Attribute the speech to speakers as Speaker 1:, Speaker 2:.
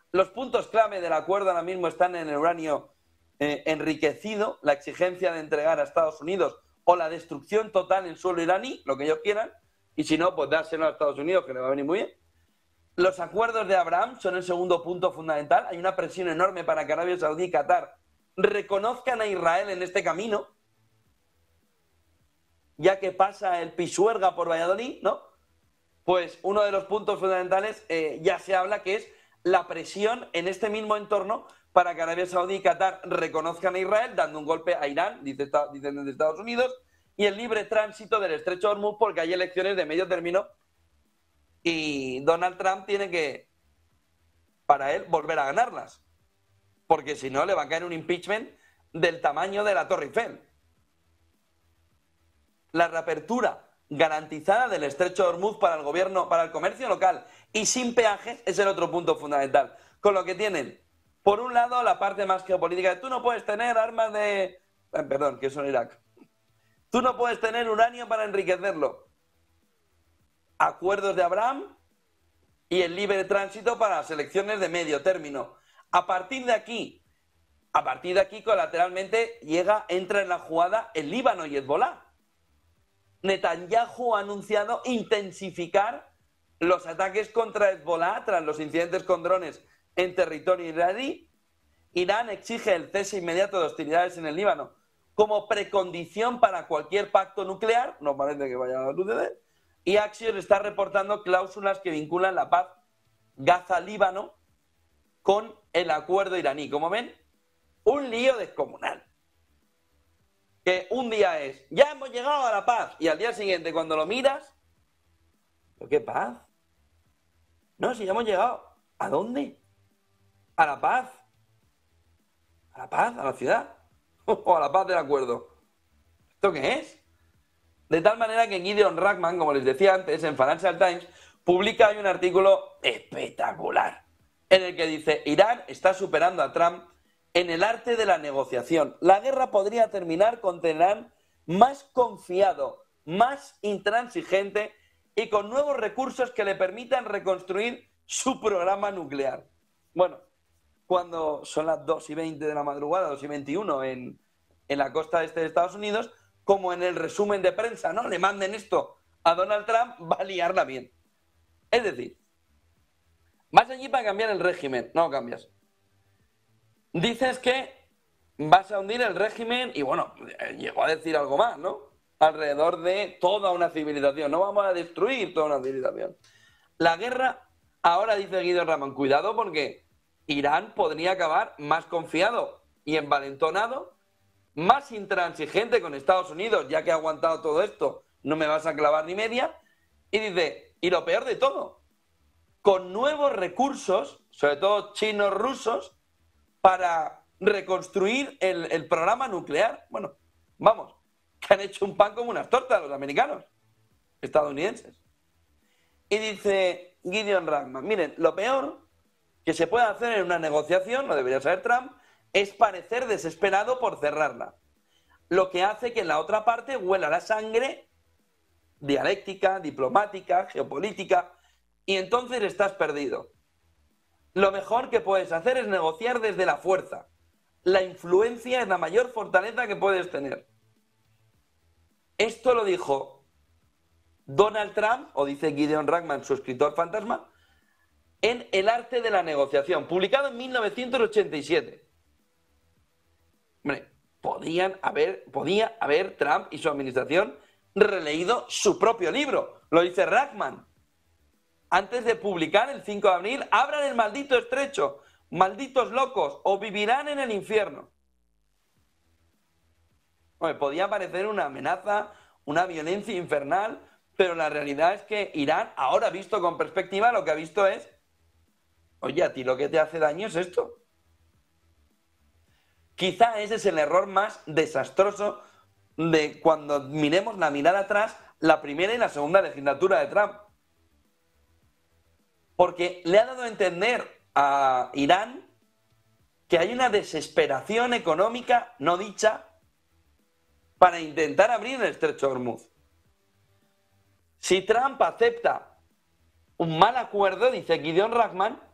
Speaker 1: Los puntos clave del acuerdo ahora mismo están en el uranio enriquecido, la exigencia de entregar a Estados Unidos o la destrucción total en suelo iraní, lo que ellos quieran, y si no, pues dárselo a Estados Unidos, que le va a venir muy bien. Los acuerdos de Abraham son el segundo punto fundamental. Hay una presión enorme para que Arabia Saudí y Qatar reconozcan a Israel en este camino, ya que pasa el Pisuerga por Valladolid, ¿no? Pues uno de los puntos fundamentales ya se habla que es la presión en este mismo entorno para que Arabia Saudí y Qatar reconozcan a Israel, dando un golpe a Irán, dicen desde Estados Unidos, y el libre tránsito del estrecho de Hormuz, porque hay elecciones de medio término y Donald Trump tiene que, para él, volver a ganarlas, porque si no le va a caer un impeachment del tamaño de la Torre Eiffel. La reapertura garantizada del estrecho de Hormuz para el gobierno, para el comercio local y sin peajes es el otro punto fundamental. Con lo que tienen, por un lado, la parte más geopolítica de tú no puedes tener armas de... perdón, que eso en Irak. Tú no puedes tener uranio para enriquecerlo. Acuerdos de Abraham y el libre tránsito para las elecciones de medio término. A partir de aquí, colateralmente, entra en la jugada el Líbano y Hezbolá. Netanyahu ha anunciado intensificar los ataques contra Hezbolá tras los incidentes con drones en territorio iraní. Irán exige el cese inmediato de hostilidades en el Líbano como precondición para cualquier pacto nuclear, no parece que vaya a suceder, y Axios está reportando cláusulas que vinculan la paz Gaza-Líbano con el acuerdo iraní. Como ven, un lío descomunal. Que un día es, ya hemos llegado a la paz, y al día siguiente, cuando lo miras, ¿pero qué paz? No, si ya hemos llegado. ¿A dónde? ¿A la paz? ¿A la paz? ¿A la ciudad? ¿O a la paz del acuerdo? ¿Esto qué es? De tal manera que Gideon Rachman, como les decía antes, en Financial Times, publica hoy un artículo espectacular, en el que dice, Irán está superando a Trump en el arte de la negociación. La guerra podría terminar con Teherán más confiado, más intransigente y con nuevos recursos que le permitan reconstruir su programa nuclear. Bueno, cuando son las 2:20 de la madrugada, 2:21 en la costa este de Estados Unidos, como en el resumen de prensa, ¿no? Le manden esto a Donald Trump, va a liarla bien. Es decir, vas allí para cambiar el régimen, no lo cambias. Dices que vas a hundir el régimen y bueno, llegó a decir algo más, ¿no? Alrededor de toda una civilización. No vamos a destruir toda una civilización. La guerra, ahora dice Gideon Rachman, cuidado porque Irán podría acabar más confiado y envalentonado, más intransigente con Estados Unidos, ya que ha aguantado todo esto, no me vas a clavar ni media. Y dice, y lo peor de todo, con nuevos recursos, sobre todo chinos, rusos, para reconstruir el programa nuclear. Bueno, vamos, que han hecho un pan como unas tortas los americanos, estadounidenses. Y dice Gideon Rachman, miren, lo peor que se puede hacer en una negociación, lo debería saber Trump, es parecer desesperado por cerrarla. Lo que hace que en la otra parte huela la sangre dialéctica, diplomática, geopolítica, y entonces estás perdido. Lo mejor que puedes hacer es negociar desde la fuerza. La influencia es la mayor fortaleza que puedes tener. Esto lo dijo Donald Trump, o dice Gideon Rachman, su escritor fantasma, en El arte de la negociación, publicado en 1987. Hombre, podía haber Trump y su administración releído su propio libro. Lo dice Rachman. Antes de publicar el 5 de abril, abran el maldito estrecho, malditos locos, o vivirán en el infierno. Hombre, podía parecer una amenaza, una violencia infernal, pero la realidad es que Irán, ahora visto con perspectiva, lo que ha visto es, oye, a ti lo que te hace daño es esto. Quizá ese es el error más desastroso de cuando miremos la mirada atrás, la primera y la segunda legislatura de Trump. Porque le ha dado a entender a Irán que hay una desesperación económica no dicha para intentar abrir el estrecho de Hormuz. Si Trump acepta un mal acuerdo, dice Gideon Rachman,